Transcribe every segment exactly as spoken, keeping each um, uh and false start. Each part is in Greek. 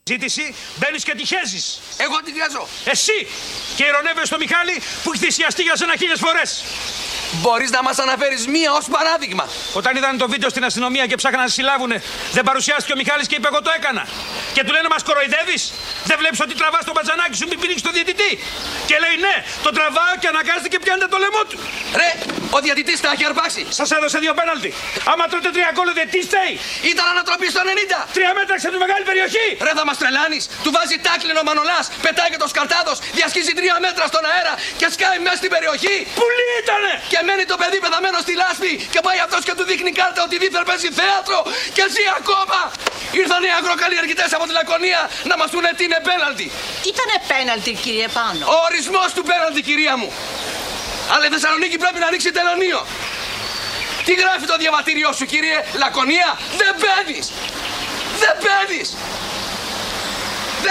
Ζήτηση, μπαίνεις και τη χέζεις. Εγώ τη χέζω. Εσύ! Και ειρωνεύεσαι στο Μιχάλη που έχει θυσιαστεί για σένα χίλιες φορές. Μπορείς να μας αναφέρεις μία ως παράδειγμα. Όταν είδαν το βίντεο στην αστυνομία και ψάχναν να συλλάβουνε, δεν παρουσιάστηκε ο Μιχάλης και είπε: εγώ το έκανα. Και του λένε: μας κοροϊδεύεις. Δεν βλέπεις ότι τραβάς το μπατζανάκι σου, μην πηδήξεις το διαιτητή. Και λέει: ναι, το τραβάω και αναγκάζεται και πιάνετε το λαιμό του. Ρε, ο διαιτητής τα έχει αρπάξει. Σας έδωσε δύο πέναλτι. Άμα τρώτε τρία γκολ, δεν τι στέει. Ήταν ανατροπή στο ενενήντα. Τρία μέτρα σε τη μεγάλη περιοχή. Ρε, θα μας τρελάνεις. Του βάζει τάκλινο Μανολάς, πετάει και το σκαρτάδος, διασχίζει τρία μέτρα στον αέρα και σκάει μέσα στην περιοχή. Πουλί ήτανε. Και μένει το παιδί πεθαμένο στη λάσπη και πάει αυτός και του δείχνει κάρτα ότι δίθεν παίζει θέατρο και ζει ακόμα. Ήρθαν οι αγροκαλλιεργητές από τη Λακωνία να μας πούνε τι είναι πέναλτι. Ήτανε πέναλτι, κύριε Πάνο. Ο ορισμός του πέναλτι, κυρία μου. Αλλά η Θεσσαλονίκη πρέπει να ρίξει τελωνίο. Τι γράφει το διαβατήριό σου, κύριε? Λακωνία? Δεν μπαίνεις. Δεν μπαίνεις. Δεν...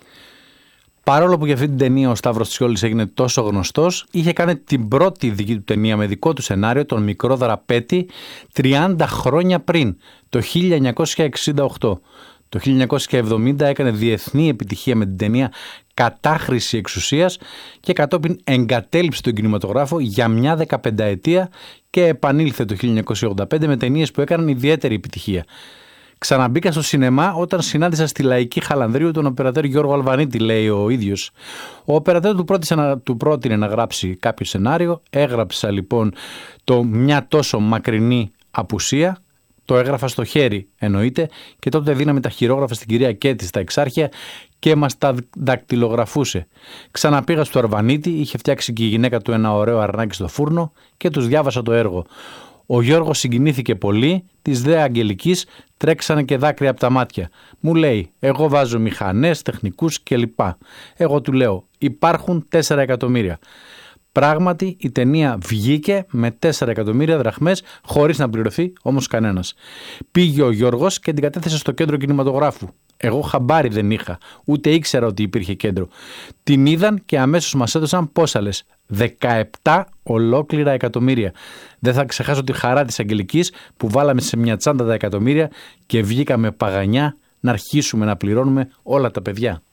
Παρόλο που για αυτή την ταινία ο Σταύρος Τσιόλης έγινε τόσο γνωστός, είχε κάνει την πρώτη δική του ταινία με δικό του σενάριο, τον Μικρό Δραπέτη, τριάντα χρόνια πριν, το χίλια εννιακόσια εξήντα οκτώ. Το χίλια εννιακόσια εβδομήντα έκανε διεθνή επιτυχία με την ταινία «Κατάχρηση εξουσίας» και κατόπιν εγκατέλειψε τον κινηματογράφο για μια δεκαπενταετία και επανήλθε το χίλια εννιακόσια ογδόντα πέντε με ταινίες που έκαναν ιδιαίτερη επιτυχία. Ξαναμπήκα στο σινεμά όταν συνάντησα στη Λαϊκή Χαλανδρίου τον οπερατέρ Γιώργο Αλβανίτη, λέει ο ίδιος. Ο οπερατέρ του, να, του πρότεινε να γράψει κάποιο σενάριο. Έγραψα λοιπόν το «Μια τόσο μακρινή απουσία». Το έγραφα στο χέρι, εννοείται, και τότε δίναμε τα χειρόγραφα στην κυρία Κέτη στα Εξάρχεια και μας τα δακτυλογραφούσε. Ξαναπήγα στο Αρβανίτη, είχε φτιάξει και η γυναίκα του ένα ωραίο αρνάκι στο φούρνο και τους διάβασα το έργο. Ο Γιώργος συγκινήθηκε πολύ, της δε Αγγελικής τρέξανε και δάκρυα από τα μάτια. Μου λέει: εγώ βάζω μηχανές, τεχνικούς κλπ. Εγώ του λέω: υπάρχουν τέσσερα εκατομμύρια. Πράγματι η ταινία βγήκε με τέσσερα εκατομμύρια δραχμές χωρίς να πληρωθεί όμως κανένας. Πήγε ο Γιώργος και την κατέθεσε στο κέντρο κινηματογράφου. Εγώ χαμπάρι δεν είχα, ούτε ήξερα ότι υπήρχε κέντρο. Την είδαν και αμέσως μας έδωσαν πόσα λες? δεκαεπτά ολόκληρα εκατομμύρια. Δεν θα ξεχάσω τη χαρά της Αγγελικής που βάλαμε σε μια τσάντα τα εκατομμύρια και βγήκαμε παγανιά να αρχίσουμε να πληρώνουμε όλα τα παιδιά.